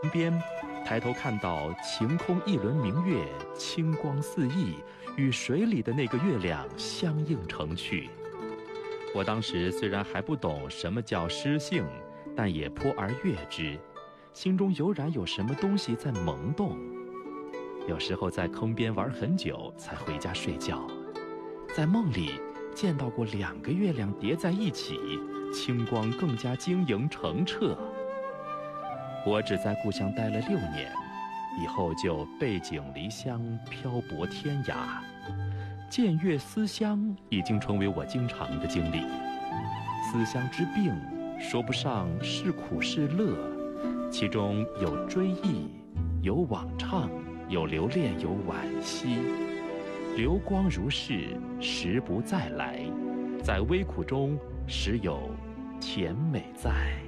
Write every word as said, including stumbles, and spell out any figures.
边，抬头看到晴空一轮明月，清光四溢，与水里的那个月亮相映成趣。我当时虽然还不懂什么叫诗性，但也颇而悦之，心中油然有什么东西在萌动。有时候在坑边玩很久才回家睡觉，在梦里见到过两个月亮叠在一起，清光更加晶莹澄澈。我只在故乡待了六年，以后就背井离乡，漂泊天涯。见月思乡已经成为我经常的经历。思乡之病，说不上是苦是乐，其中有追忆，有往畅，有留恋，有惋惜。流光如逝，时不再来，在微苦中时有甜美在。